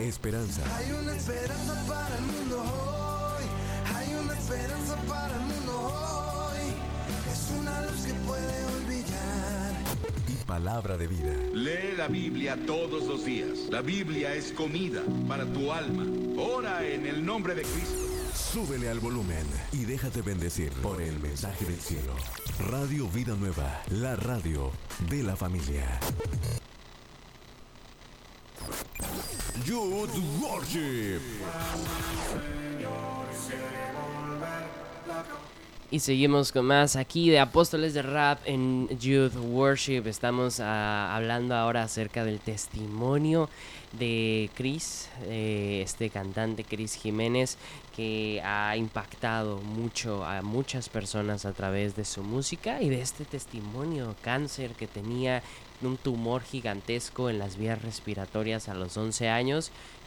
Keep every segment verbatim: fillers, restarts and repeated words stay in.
esperanza. Hay una esperanza para el mundo hoy. Hay una esperanza para el mundo hoy. Es una luz que puede hoy brillar. Y palabra de vida. Lee la Biblia todos los días. La Biblia es comida para tu alma. Ora en el nombre de Cristo. Súbele al volumen y déjate bendecir por el mensaje del cielo. Radio Vida Nueva, la radio de la familia. Youth Worship. Y seguimos con más aquí de Apóstoles de Rap en Youth Worship. Estamos uh, hablando ahora acerca del testimonio de Chris, eh, este cantante Chris Jiménez, que ha impactado mucho a muchas personas a través de su música y de este testimonio. Cáncer que tenía, un tumor gigantesco en las vías respiratorias a los once años,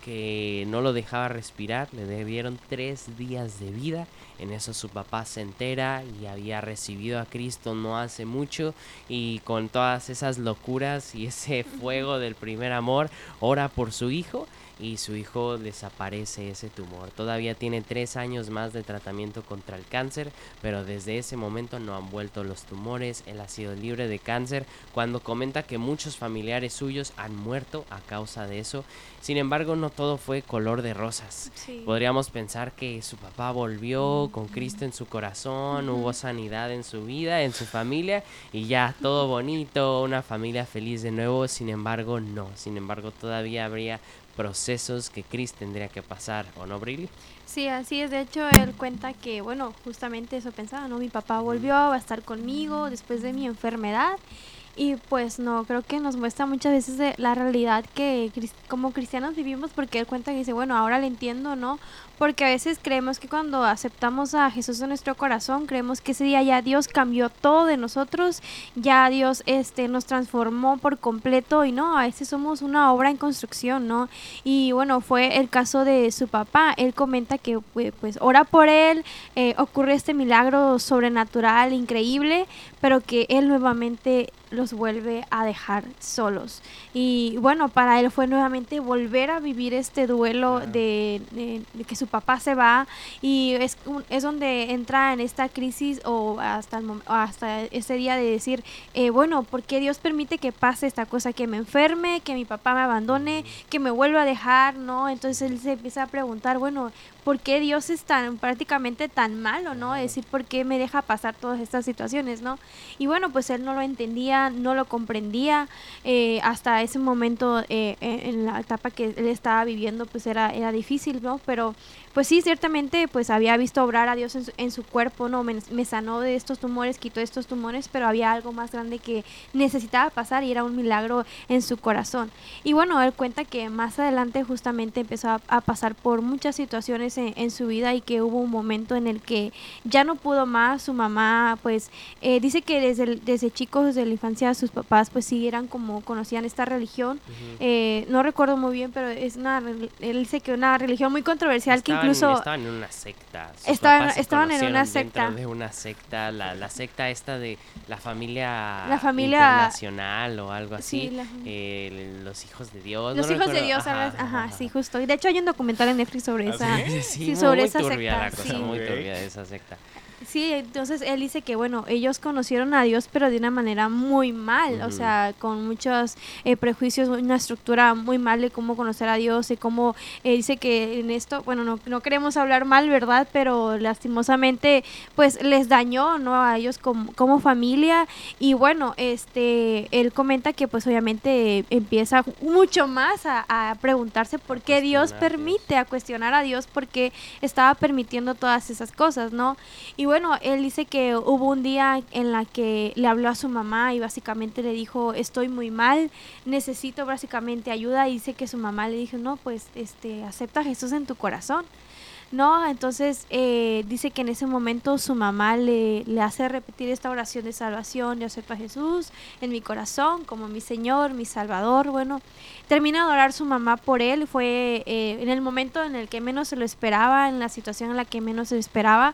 que no lo dejaba respirar, le debieron tres días de vida. En eso su papá se entera y había recibido a Cristo no hace mucho, y con todas esas locuras y ese fuego del primer amor, ora por su hijo y su hijo desaparece ese tumor. Todavía tiene tres años más de tratamiento contra el cáncer, pero desde ese momento no han vuelto los tumores. Él ha sido libre de cáncer, cuando comenta que muchos familiares suyos han muerto a causa de eso. Sin embargo, no todo fue color de rosas. Sí. Podríamos pensar que su papá volvió con Cristo en su corazón, uh-huh. hubo sanidad en su vida, en su familia, y ya todo bonito, una familia feliz de nuevo. Sin embargo, no. Sin embargo, todavía habría procesos que Chris tendría que pasar, ¿o no, Brily? Sí, así es. De hecho, él cuenta que, bueno, justamente eso pensaba, ¿no? Mi papá volvió, va a estar conmigo después de mi enfermedad. Y pues no, creo que nos muestra muchas veces de la realidad que como cristianos vivimos, porque él cuenta que dice, bueno, ahora le entiendo, ¿no? Porque a veces creemos que cuando aceptamos a Jesús en nuestro corazón, creemos que ese día ya Dios cambió todo de nosotros, ya Dios este nos transformó por completo, y no, a veces somos una obra en construcción, ¿no? Y bueno, fue el caso de su papá. Él comenta que pues ora por él, eh, ocurre este milagro sobrenatural, increíble, pero que él nuevamente los vuelve a dejar solos. Y bueno, para él fue nuevamente volver a vivir este duelo, claro. de, de, de que su papá se va, y es, es donde entra en esta crisis, o hasta, el, hasta ese día de decir, eh, bueno, ¿por qué Dios permite que pase esta cosa? Que me enferme, que mi papá me abandone, que me vuelva a dejar, ¿no? Entonces él se empieza a preguntar, bueno, ¿por qué Dios es tan prácticamente tan malo, no? Es decir, ¿por qué me deja pasar todas estas situaciones, no? Y bueno, pues él no lo entendía, no lo comprendía, eh, hasta ese momento, eh, en la etapa que él estaba viviendo, pues era, era difícil, ¿no? Pero pues sí, ciertamente, pues había visto obrar a Dios en su, en su cuerpo, ¿no? Me, me sanó de estos tumores, quitó estos tumores, pero había algo más grande que necesitaba pasar, y era un milagro en su corazón. Y bueno, él cuenta que más adelante justamente empezó a, a pasar por muchas situaciones en, en su vida, y que hubo un momento en el que ya no pudo más. Su mamá, pues, eh, dice que desde, desde chicos, desde la infancia, sus papás, pues sí eran como, conocían esta religión. Uh-huh. Eh, no recuerdo muy bien, pero es una, él dice que una religión muy controversial, estaban, que incluso... Estaban en una secta. Sus estaban estaban en una secta. Dentro de una secta, la, la secta esta de la familia, la familia internacional o algo así. Sí, la, eh, los hijos de Dios. Los no hijos recuerdo. de Dios, ajá, ajá, ajá, sí, justo. Y de hecho hay un documental en Netflix sobre ¿Ah, esa, sí? Sí, sí, muy, sobre muy esa turbia secta. La cosa, sí. Muy turbia de esa secta. Sí, entonces él dice que, bueno, ellos conocieron a Dios, pero de una manera muy mal, uh-huh. o sea, con muchos eh, prejuicios, una estructura muy mal de cómo conocer a Dios, y cómo eh, dice que en esto, bueno, no, no queremos hablar mal, ¿verdad? Pero lastimosamente, pues, les dañó, ¿no? A ellos como, como familia. Y bueno, este, él comenta que, pues, obviamente eh, empieza mucho más a, a preguntarse por qué Dios permite, a cuestionar a Dios, porque estaba permitiendo todas esas cosas, ¿no? Y bueno, él dice que hubo un día en la que le habló a su mamá y básicamente le dijo, estoy muy mal, necesito básicamente ayuda, y dice que su mamá le dijo, no, pues este, acepta a Jesús en tu corazón, ¿no? Entonces eh, dice que en ese momento su mamá le, le hace repetir esta oración de salvación: yo acepto a Jesús en mi corazón como mi Señor, mi Salvador. Bueno, termina de orar su mamá por él, fue eh, en el momento en el que menos se lo esperaba, en la situación en la que menos se lo esperaba.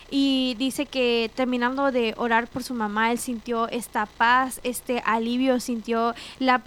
Y dice que terminando de orar por su mamá, él sintió esta paz, este alivio, sintió la